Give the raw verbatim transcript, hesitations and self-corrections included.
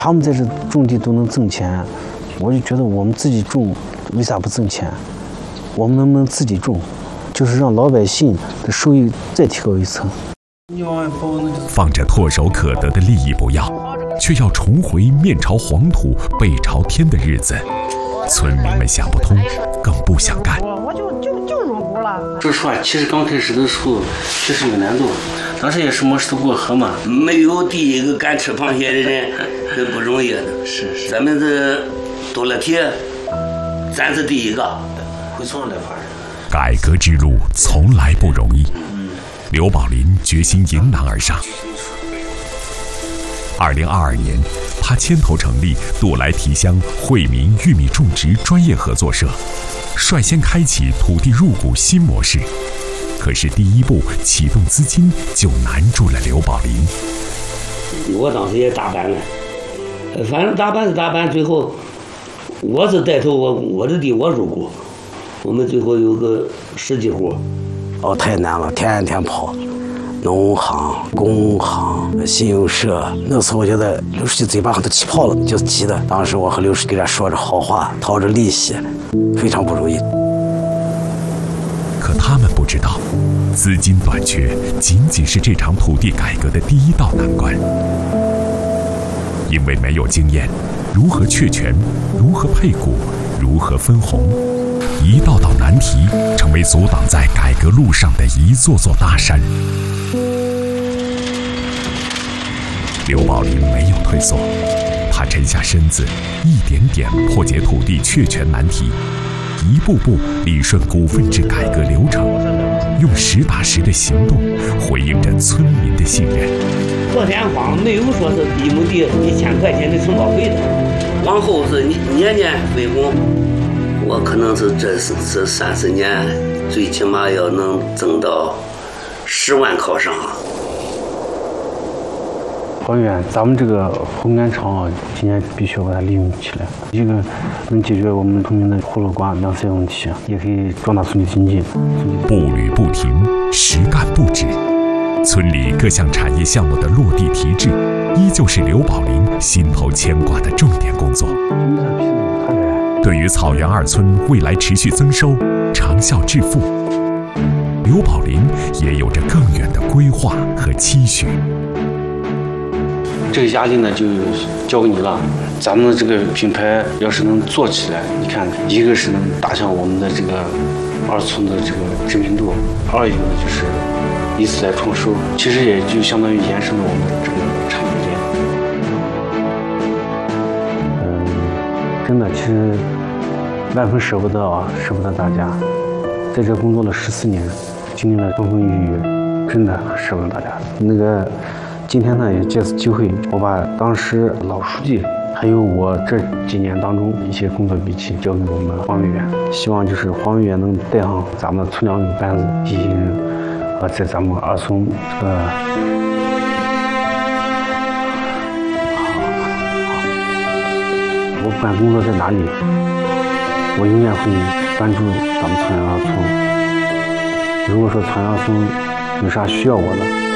他们在这种地都能挣钱，我就觉得我们自己种为啥不挣钱？我们能不能自己种，就是让老百姓的收益再提高一层。 放着唾手可得的利益不要，却要重回面朝黄土背朝天的日子，村民们想不通，更不想干。 我就就就入股了。 说实话，其实刚开始的时候确实有难度，当时也是摸石头过河嘛。 没有第一个敢吃螃蟹的人是不容易的。 是是， 咱们这多了铁，咱是第一个。 会从来发展。 改革之路从来不容易，刘宝林决心迎难而上。二零二二年，他牵头成立杜来提乡惠民玉米种植专业合作社，率先开启土地入股新模式。可是第一步启动资金就难住了刘宝林。 我当时也打板了，反正打板是打板，最后我是带头，我我的地我入股，我们最后有个十几户。 哦，太难了，天天跑，农行、工行、信用社。那时候我觉得刘书记嘴巴上都起泡了，就急的。当时我和刘书记给他说着好话，讨着利息，非常不容易。 可他们不知道，资金短缺仅仅是这场土地改革的第一道难关。因为没有经验，如何确权，如何配股，如何分红，一道道难题成为阻挡在改革路上的一座座大山。刘宝林没有退缩，他沉下身子，一点点破解土地确权难题，一步步理顺股份制改革流程，用实打实的行动回应着村民的信任。 破天荒没有说是一亩地一千块钱的承包费的，往后是年年分红。我可能是这是这三四年，最起码要能挣到十万靠上。 黄委员，咱们这个红干厂啊，今年必须要把它利用起来。一个能解决我们村民的胡萝卜粮食问题，也可以壮大村里经济。 步履不停，实干不止。村里各项产业项目的落地提质，依旧是刘宝林心头牵挂的重点工作。对于草原二村未来持续增收、长效致富，刘宝林也有着更远的规划和期许。 这个压力呢，就交给你了。咱们的这个品牌要是能做起来，你看，一个是能打响我们的这个二村的这个知名度，二一个呢就是以此来创收，其实也就相当于延伸了我们这个产业链。嗯，真的，其实万分舍不得啊，舍不得大家。在这工作了十四年，经历了风风雨雨，真的舍不得大家。那个。今天呢，也借此机会，我把当时老书记还有我这几年当中一些工作笔记交给我们黄委员，希望就是黄委员能带上咱们村两班子一些人，呃，在咱们二村这个，我不管工作在哪里，我永远会关注咱们村二村。如果说村二村有啥需要我的，